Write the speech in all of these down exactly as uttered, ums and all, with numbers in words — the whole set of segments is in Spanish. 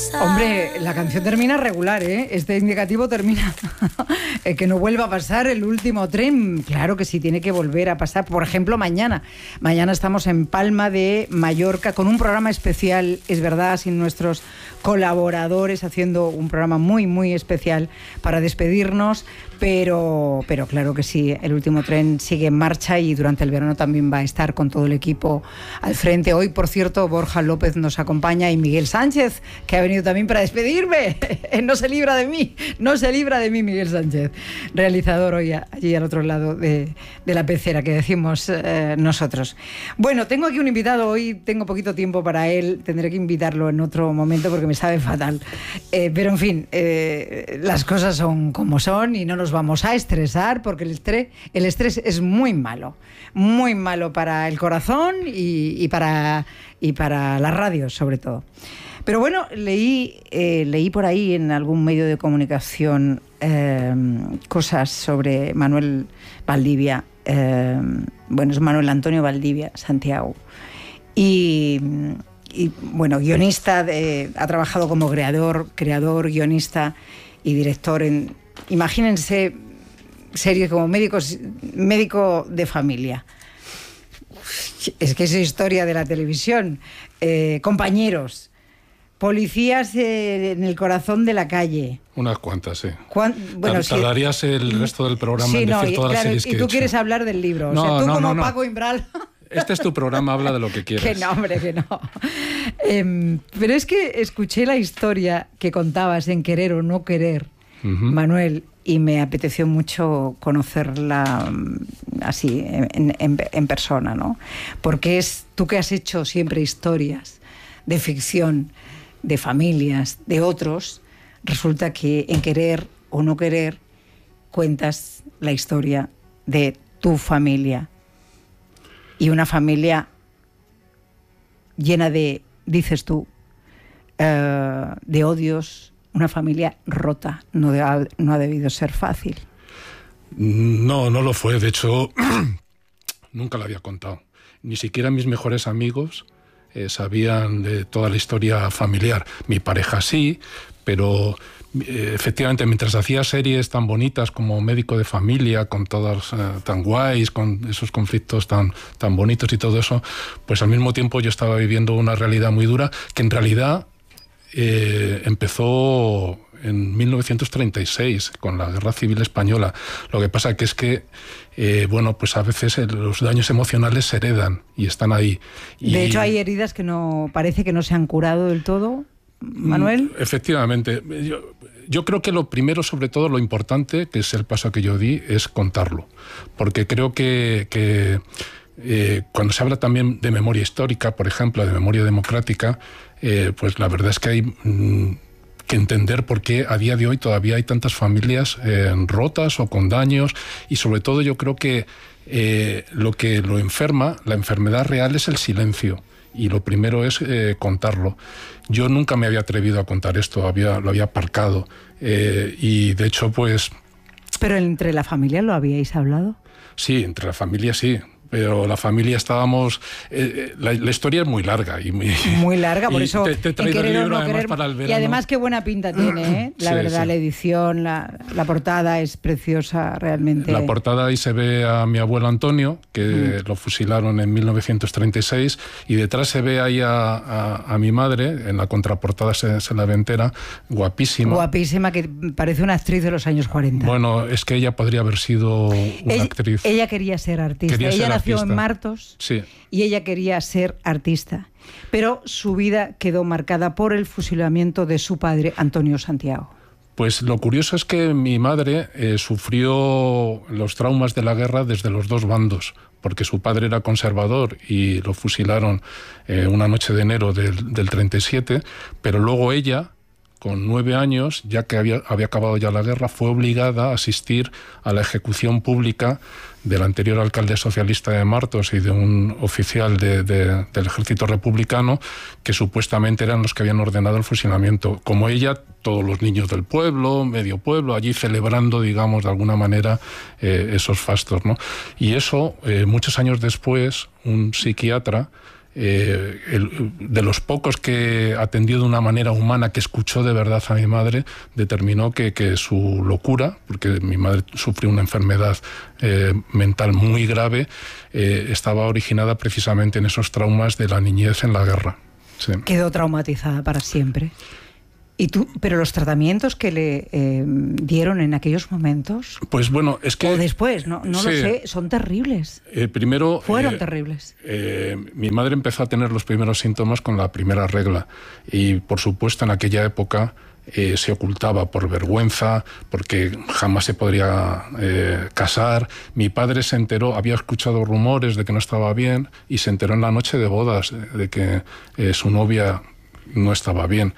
pasar. Hombre, la canción termina regular, ¿eh? Este indicativo termina que no vuelva a pasar el último tren. Claro que sí, tiene que volver a pasar. Por ejemplo, mañana. Mañana estamos en Palma de Mallorca con un programa especial, es verdad, sin nuestros colaboradores, haciendo un programa muy, muy especial para despedirnos. Pero, pero claro que sí, el último tren sigue en marcha y durante el verano también va a estar con todo el equipo al frente. Hoy, por cierto, Borja López nos acompaña y Miguel Sánchez, que ha venido también para despedirme. No se libra de mí, no se libra de mí Miguel Sánchez, realizador hoy allí al otro lado de, de la pecera, que decimos eh, nosotros. Bueno, tengo aquí un invitado, hoy tengo poquito tiempo para él, tendré que invitarlo en otro momento porque me sabe fatal. Eh, pero en fin, eh, las cosas son como son y no nos vamos a estresar porque el estrés, el estrés es muy malo, muy malo para el corazón y, y, para, y para la radio sobre todo. Pero bueno, leí, eh, leí por ahí en algún medio de comunicación eh, cosas sobre Manuel Valdivia, eh, bueno, es Manuel Antonio Valdivia Santiago, y, y bueno, guionista, de, ha trabajado como creador, creador, guionista y director en... Imagínense series como médicos, médico de familia. Es que es historia de la televisión. Eh, compañeros, policías eh, en el corazón de la calle. Unas cuantas, sí. ¿Cuán, bueno, Tardarías sí, el resto del programa sí, en no, decir y, todas claro, las series y que tú he quieres hecho. hablar del libro. No, o sea, tú no, como no, no. Paco Imbral... Este es tu programa, habla de lo que quieras. Que no, hombre, que no. Eh, pero es que escuché la historia que contabas en Querer o No Querer, uh-huh. Manuel, y me apeteció mucho conocerla así, en, en, en persona, ¿no? Porque es tú que has hecho siempre historias de ficción, de familias, de otros, resulta que en Querer o No Querer cuentas la historia de tu familia. Y una familia llena de, dices tú, eh, de odios, una familia rota. No, de, no ha debido ser fácil. No, no lo fue. De hecho, nunca lo había contado. Ni siquiera mis mejores amigos eh, sabían de toda la historia familiar. Mi pareja sí, pero... Efectivamente, mientras hacía series tan bonitas como Médico de Familia, con todas uh, tan guays, con esos conflictos tan, tan bonitos y todo eso, pues al mismo tiempo yo estaba viviendo una realidad muy dura que en realidad eh, empezó en mil novecientos treinta y seis con la Guerra Civil Española. Lo que pasa que es que eh, bueno, pues a veces los daños emocionales se heredan y están ahí. Y... De hecho, hay heridas que no parece que no se han curado del todo. Manuel. Efectivamente. Yo, yo creo que lo primero, sobre todo, lo importante, que es el paso que yo di, es contarlo. Porque creo que, que eh, cuando se habla también de memoria histórica, por ejemplo, de memoria democrática, eh, pues la verdad es que hay mmm, que entender por qué a día de hoy todavía hay tantas familias eh, rotas o con daños. Y sobre todo yo creo que eh, lo que lo enferma, la enfermedad real, es el silencio. Y lo primero es eh, contarlo. Yo nunca me había atrevido a contar esto, había, lo había aparcado. Eh, y de hecho, pues... ¿Pero entre la familia lo habíais hablado? Sí, entre la familia sí. Pero la familia estábamos... Eh, la, la historia es muy larga. Y muy, muy larga, por eso... Te, te he traído el libro no además querer, para el verano. Y además qué buena pinta tiene, ¿eh? La sí, verdad, sí. La edición, la, la portada es preciosa realmente. La portada ahí se ve a mi abuelo Antonio, que mm. lo fusilaron en mil novecientos treinta y seis, y detrás se ve ahí a, a, a mi madre, en la contraportada se, se la ve entera, guapísima. Guapísima, que parece una actriz de los años cuarenta. Bueno, es que ella podría haber sido una ella, actriz. Ella quería ser artista. Quería ella ser nació artista. en Martos sí. y ella quería ser artista. Pero su vida quedó marcada por el fusilamiento de su padre, Antonio Santiago. Pues lo curioso es que mi madre eh, sufrió los traumas de la guerra desde los dos bandos, porque su padre era conservador y lo fusilaron eh, una noche de enero del, del treinta y siete, pero luego ella, con nueve años, ya que había, había acabado ya la guerra, fue obligada a asistir a la ejecución pública del anterior alcalde socialista de Martos y de un oficial de, de, del ejército republicano, que supuestamente eran los que habían ordenado el fusilamiento. Como ella, todos los niños del pueblo, medio pueblo, allí celebrando, digamos, de alguna manera eh, esos fastos, ¿no? Y eso, eh, muchos años después, un psiquiatra eh, el, de los pocos que atendió de una manera humana, que escuchó de verdad a mi madre, determinó que, que su locura, porque mi madre sufrió una enfermedad eh, mental muy grave, eh, estaba originada precisamente en esos traumas de la niñez en la guerra. Sí. Quedó traumatizada para siempre. ¿Y tú, pero los tratamientos que le eh, dieron en aquellos momentos? Pues bueno, es que... O después, no, no sí, lo sé, son terribles. Eh, primero... Fueron eh, terribles. Eh, mi madre empezó a tener los primeros síntomas con la primera regla y, por supuesto, en aquella época eh, se ocultaba por vergüenza, porque jamás se podría eh, casar. Mi padre se enteró, había escuchado rumores de que no estaba bien y se enteró en la noche de bodas de, de que eh, su novia no estaba bien,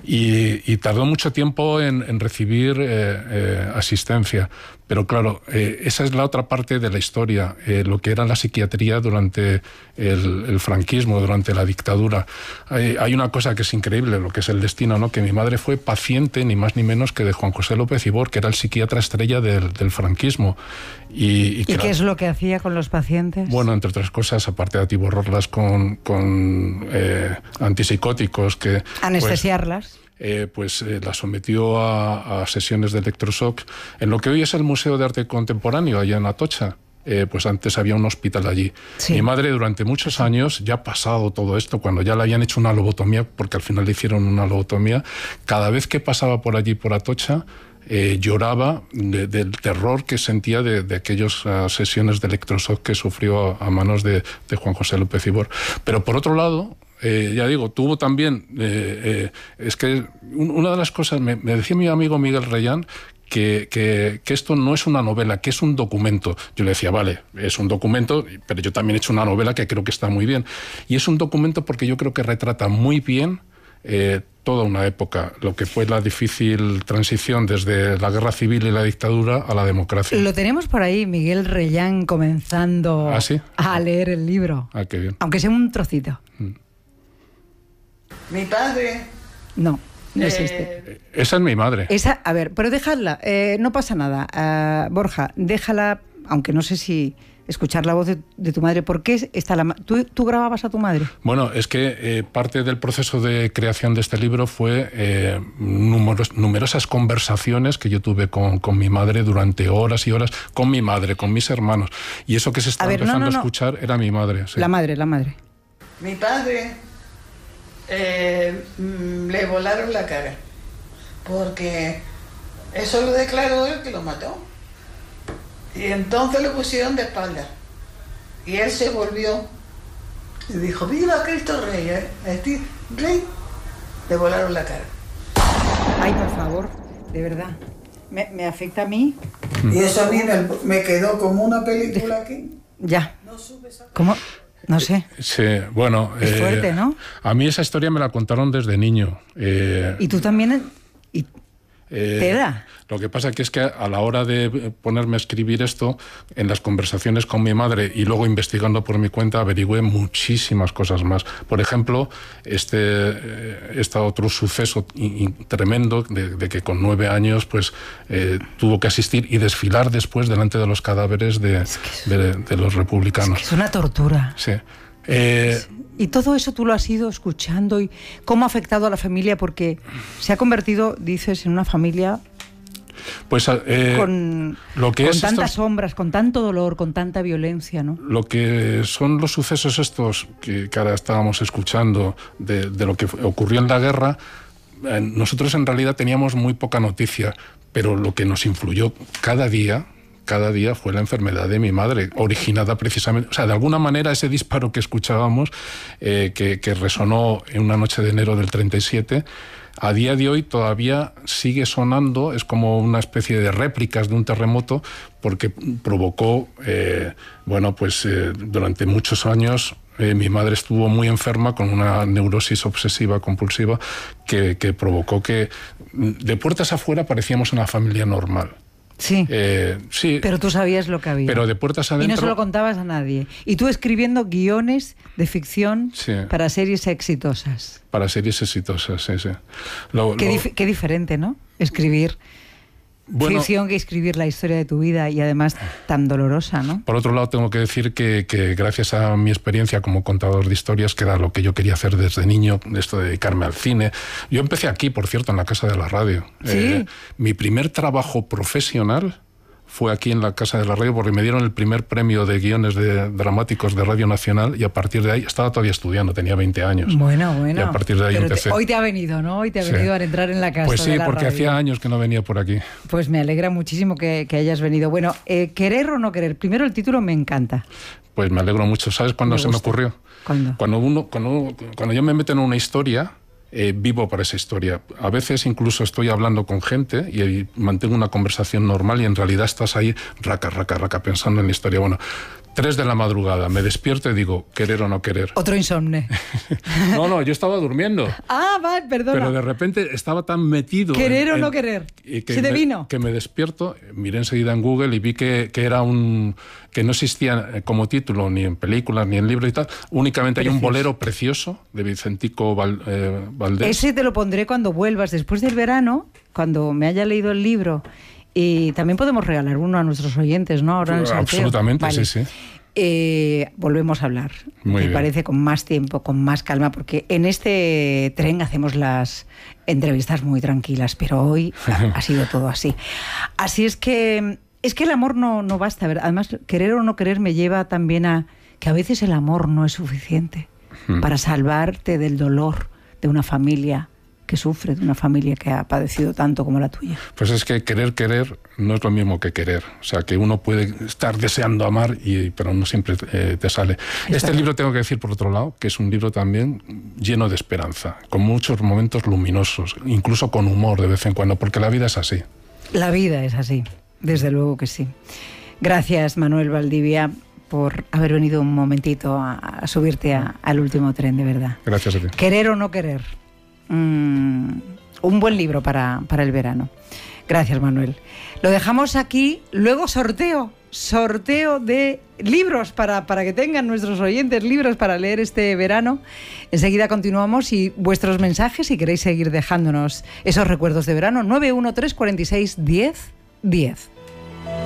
y, y tardó mucho tiempo en, en recibir eh, eh, asistencia. Pero claro, eh, esa es la otra parte de la historia, eh, lo que era la psiquiatría durante el, el franquismo, durante la dictadura. Hay, hay una cosa que es increíble, lo que es el destino, ¿no? Que mi madre fue paciente, ni más ni menos que de Juan José López Ibor, que era el psiquiatra estrella del, del franquismo. ¿Y, y, ¿Y qué es lo que hacía con los pacientes? Bueno, entre otras cosas, aparte de atiborrarlas con, con eh, antipsicóticos, que... Anestesiarlas. Pues, Eh, pues eh, la sometió a, a sesiones de electroshock en lo que hoy es el Museo de Arte Contemporáneo, allá en Atocha. Eh, pues antes había un hospital allí. Sí. Mi madre durante muchos años, ya pasado todo esto, cuando ya le habían hecho una lobotomía, porque al final le hicieron una lobotomía, cada vez que pasaba por allí, por Atocha, eh, lloraba de, del terror que sentía de, de aquellas uh, sesiones de electroshock que sufrió a, a manos de, de Juan José López Ibor. Pero por otro lado... Eh, ya digo, tuvo también, eh, eh, es que una de las cosas, me, me decía mi amigo Miguel Reyán, que, que, que esto no es una novela, que es un documento. Yo le decía, vale, es un documento, pero yo también he hecho una novela que creo que está muy bien. Y es un documento porque yo creo que retrata muy bien eh, toda una época, lo que fue la difícil transición desde la guerra civil y la dictadura a la democracia. Lo tenemos por ahí, Miguel Reyán, comenzando ¿Ah, sí? a leer el libro. Ah, qué bien. Aunque sea un trocito. Mm. Mi padre... No, no eh, existe. Esa es mi madre. Esa, a ver, pero déjala, eh, no pasa nada. Uh, Borja, déjala, aunque no sé si escuchar la voz de, de tu madre. ¿Por qué está la ¿Tú, ¿Tú grababas a tu madre? Bueno, es que eh, parte del proceso de creación de este libro fue eh, numeros, numerosas conversaciones que yo tuve con, con mi madre durante horas y horas, con mi madre, con mis hermanos. Y eso que se estaba ver, empezando no, no, no. a escuchar era mi madre. Sí. La madre, la madre. Mi padre... Eh, le volaron la cara porque eso lo declaró él que lo mató, y entonces lo pusieron de espalda y él se volvió y dijo: viva Cristo Rey, ¿eh? Este rey. Le volaron la cara. Ay, por favor, de verdad me, me afecta a mí, y eso a mí me, me quedó como una película aquí. Ya ¿cómo? No sé. Sí, bueno... Es eh, fuerte, ¿no? A mí esa historia me la contaron desde niño. Eh, ¿Y tú también? ¿Y eh, te da? Lo que pasa que es que a la hora de ponerme a escribir esto, en las conversaciones con mi madre y luego investigando por mi cuenta, averigüé muchísimas cosas más. Por ejemplo, este, este otro suceso y, y tremendo de, de que con nueve años pues eh, tuvo que asistir y desfilar después delante de los cadáveres de, es que es, de, de los republicanos. Es que es una tortura. Sí. Eh, y todo eso tú lo has ido escuchando, y cómo ha afectado a la familia, porque se ha convertido, dices, en una familia pues eh, con, lo que con es tantas estos, sombras, con tanto dolor, con tanta violencia, ¿no? Lo que son los sucesos estos que, que ahora estábamos escuchando de, de lo que ocurrió en la guerra, eh, nosotros en realidad teníamos muy poca noticia, pero lo que nos influyó cada día cada día fue la enfermedad de mi madre, originada precisamente, o sea, de alguna manera ese disparo que escuchábamos, eh, que, que resonó en una noche de enero del treinta y siete, a día de hoy todavía sigue sonando, es como una especie de réplicas de un terremoto, porque provocó, eh, bueno, pues eh, durante muchos años eh, mi madre estuvo muy enferma con una neurosis obsesiva compulsiva que, que provocó que de puertas afuera parecíamos una familia normal. Sí. Eh, sí. Pero tú sabías lo que había. Pero de puertas adentro... Y no se lo contabas a nadie. Y tú escribiendo guiones de ficción, sí, para series exitosas. Para series exitosas, sí, sí. Lo, qué, lo... dif qué diferente, ¿no? Escribir Bueno, ficción que escribir la historia de tu vida y además tan dolorosa, ¿no? Por otro lado, tengo que decir que, que gracias a mi experiencia como contador de historias, que era lo que yo quería hacer desde niño, esto de dedicarme al cine. Yo empecé aquí, por cierto, en la Casa de la Radio. ¿Sí? Eh, mi primer trabajo profesional fue aquí en la Casa de la Radio, porque me dieron el primer premio de guiones de, dramáticos de Radio Nacional, y a partir de ahí, estaba todavía estudiando, tenía veinte años. Bueno, bueno. Y a partir de ahí Pero empecé. Te, hoy te ha venido, ¿no? Hoy te ha Sí. venido a entrar en la casa Pues sí, de la porque radio. hacía años que no venía por aquí. Pues me alegra muchísimo que, que hayas venido. Bueno, eh, ¿querer o no querer? Primero, el título me encanta. Pues me alegro mucho. ¿Sabes cuándo Me se me gusta. ocurrió? ¿Cuándo? Cuando, uno, cuando, cuando yo me meto en una historia, eh, vivo para esa historia. A veces incluso estoy hablando con gente y, y mantengo una conversación normal y en realidad estás ahí raca, raca, raca, pensando en la historia. Bueno, tres de la madrugada, me despierto y digo, ¿querer o no querer? Otro insomne. No, no, yo estaba durmiendo. Ah, va, perdona. Pero de repente estaba tan metido... ¿Querer en, o no en, querer? y que ¿Se te me, vino? Que me despierto, miré enseguida en Google y vi que, que era un... que no existía como título ni en películas ni en libros y tal. Únicamente Precioso. hay un bolero precioso de Vicentico Val, eh, Valdés. Ese te lo pondré cuando vuelvas, después del verano, cuando me haya leído el libro. Y también podemos regalar uno a nuestros oyentes, ¿no? Ahora en el sorteo. Absolutamente, Vale. sí, sí. Eh, volvemos a hablar, Muy me bien. parece, con más tiempo, con más calma, porque en este tren hacemos las entrevistas muy tranquilas, pero hoy ha, ha sido todo así. Así es que es que el amor no, no basta, ¿verdad? Además, querer o no querer me lleva también a que a veces el amor no es suficiente Mm. para salvarte del dolor de una familia que sufre, de una familia que ha padecido tanto como la tuya. Pues es que querer, querer no es lo mismo que querer. O sea, que uno puede estar deseando amar, y, pero no siempre eh, te sale. Está Este bien. libro, tengo que decir por otro lado, que es un libro también lleno de esperanza, con muchos momentos luminosos, incluso con humor de vez en cuando, porque la vida es así. La vida es así, desde luego que sí. Gracias, Manuel Valdivia, por haber venido un momentito a, a subirte a- al último tren, de verdad. Gracias a ti. Querer o no querer. Mm, un buen libro para, para el verano. Gracias, Manuel. Lo dejamos aquí, luego sorteo. Sorteo de libros para, para que tengan nuestros oyentes libros para leer este verano. Enseguida continuamos, y vuestros mensajes, si queréis seguir dejándonos esos recuerdos de verano, nueve uno tres, cuarenta y seis, diez, diez.